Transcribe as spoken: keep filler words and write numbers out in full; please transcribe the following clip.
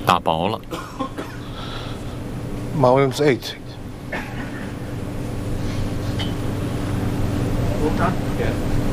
打薄了。 马 Williams eight. Well done. Yeah.